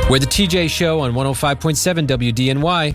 We're the TJ Show on 105.7 WDNY.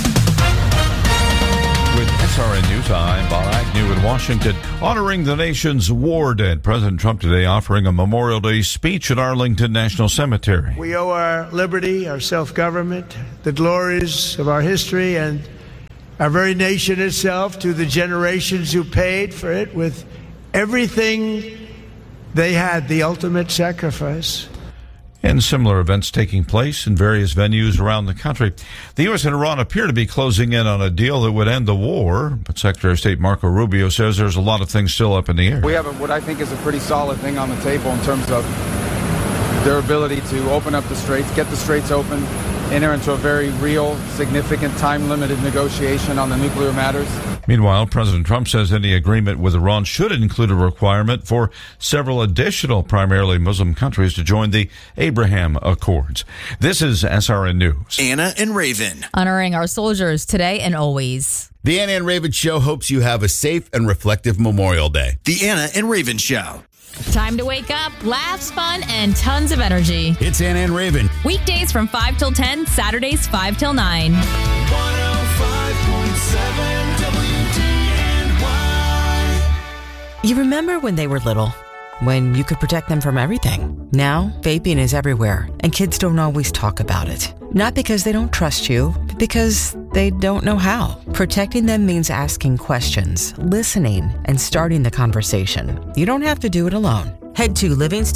With SRN News, I'm Bob Agnew in Washington. Honoring the nation's war dead, President Trump today offering a Memorial Day speech at Arlington National Cemetery. We owe our liberty, our self-government, the glories of our history, and our very nation itself to the generations who paid for it with everything they had, the ultimate sacrifice. And similar events taking place in various venues around the country. The U.S. and Iran appear to be closing in on a deal that would end the war, but Secretary of State Marco Rubio says there's a lot of things still up in the air. We have what I think is a pretty solid thing on the table in terms of their ability to open up the straits, get the straits open, enter into a very real, significant, time-limited negotiation on the nuclear matters. Meanwhile, President Trump says any agreement with Iran should include a requirement for several additional, primarily Muslim countries, to join the Abraham Accords. This is SRN News. Anna and Raven. Honoring our soldiers today and always. The Anna and Raven Show hopes you have a safe and reflective Memorial Day. The Anna and Raven Show. Time to wake up, laughs, fun, and tons of energy. It's Anna and Raven. Weekdays from 5 till 10, Saturdays 5 till 9. 105.7 You remember when they were little? When you could protect them from everything. Now, vaping is everywhere, and kids don't always talk about it. Not because they don't trust you, but because they don't know how. Protecting them means asking questions, listening, and starting the conversation. You don't have to do it alone. Head to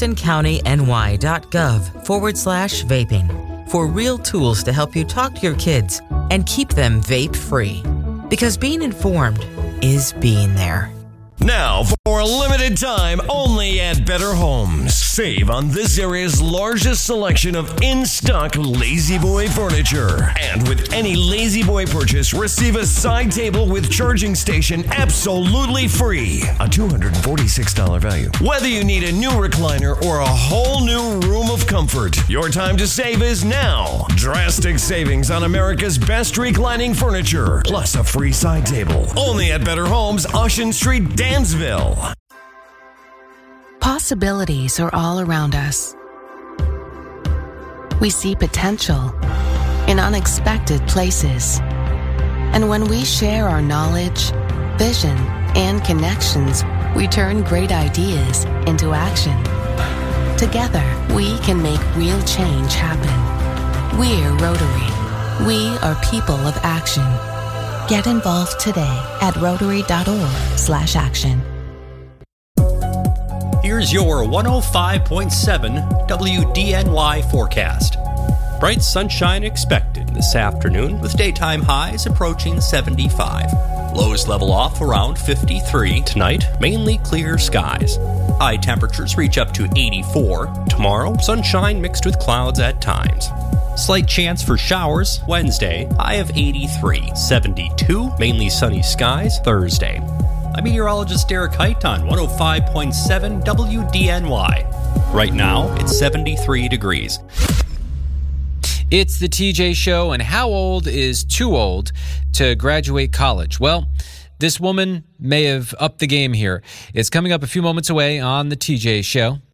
livingstoncountyny.gov/vaping for real tools to help you talk to your kids and keep them vape-free. Because being informed is being there. Now, for a limited time, only at Better Homes. Save on this area's largest selection of in-stock La-Z-Boy furniture. And with any La-Z-Boy purchase, receive a side table with charging station absolutely free. A $246 value. Whether you need a new recliner or a whole new room of comfort, your time to save is now. Drastic savings on America's best reclining furniture, plus a free side table. Only at Better Homes, Ocean Street, Dansville. Possibilities are all around us. We see potential in unexpected places. And when we share our knowledge, vision, and connections, we turn great ideas into action. Together, we can make real change happen. We're Rotary. We are people of action. Get involved today at Rotary.org/action. Here's your 105.7 WDNY forecast. Bright sunshine expected this afternoon with daytime highs approaching 75. Lows level off around 53. Tonight, mainly clear skies. High temperatures reach up to 84. Tomorrow, sunshine mixed with clouds at times. Slight chance for showers Wednesday, high of 83. 72, mainly sunny skies Thursday. I'm meteorologist Derek Height on 105.7 WDNY. Right now, it's 73 degrees. It's the TJ Show, and how old is too old to graduate college? Well, this woman may have upped the game here. It's coming up a few moments away on the TJ Show.